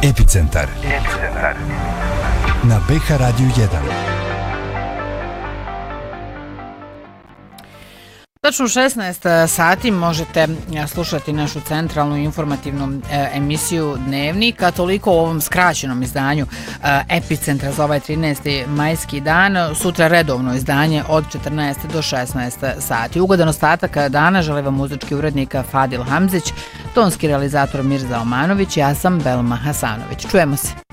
Epicentar. Na BH Radio 1. Tačno u 16 sati možete slušati našu centralnu informativnu emisiju Dnevnika, toliko u ovom skraćenom izdanju Epicentra za ovaj 13. majski dan. Sutra redovno izdanje od 14 do 16 sati. Ugodan ostatak dana želi vam muzički urednik Fadil Hamzić, tonski realizator Mirza Omanović, ja sam Belma Hasanović. Čujemo se.